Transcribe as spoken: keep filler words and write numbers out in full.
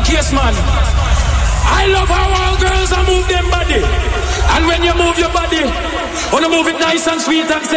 case, man. I love how all girls are move them body. And when you move your body, wanna move it nice and sweet and say